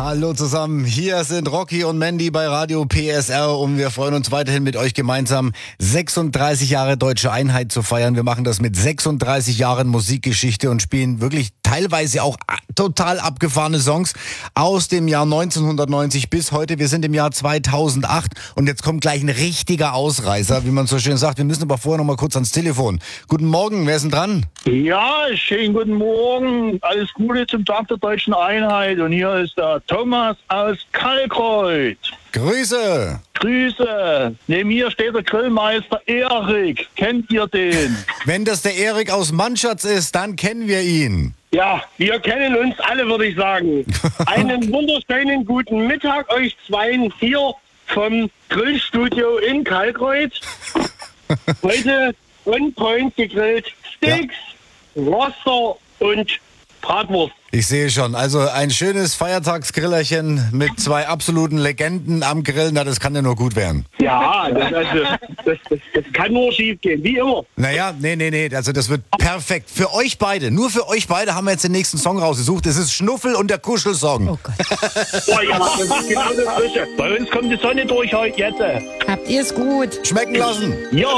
Hallo zusammen, hier sind Rocky und Mandy bei Radio PSR und wir freuen uns weiterhin mit euch gemeinsam 36 Jahre Deutsche Einheit zu feiern. Wir machen das mit 36 Jahren Musikgeschichte und spielen wirklich teilweise auch total abgefahrene Songs aus dem Jahr 1990 bis heute. Wir sind im Jahr 2008 und jetzt kommt gleich ein richtiger Ausreißer, wie man so schön sagt. Wir müssen aber vorher noch mal kurz ans Telefon. Guten Morgen, wer ist denn dran? Ja, schönen guten Morgen. Alles Gute zum Tag der Deutschen Einheit. Und hier ist der Thomas aus Kalkreuth. Grüße! Grüße. Neben mir steht der Grillmeister Erik. Kennt ihr den? Wenn das der Erik aus Mannschatz ist, dann kennen wir ihn. Ja, wir kennen uns alle, würde ich sagen. Einen wunderschönen guten Mittag euch zweien hier vom Grillstudio in Kalkreuth. Heute on point gegrillt Steaks, Roster und Bratwurst. Ich sehe schon, also ein schönes Feiertagsgrillerchen mit zwei absoluten Legenden am Grill, na das kann ja nur gut werden. Ja, das kann nur schief gehen, wie immer. Naja, nee, also das wird perfekt. Für euch beide, nur für euch beide haben wir jetzt den nächsten Song rausgesucht. Es ist Schnuffel und der Kuschelsong. Oh Gott. Oh ja, das ist genau das Frische. Bei uns kommt die Sonne durch heute jetzt. Habt ihr es gut? Schmecken lassen. Ja.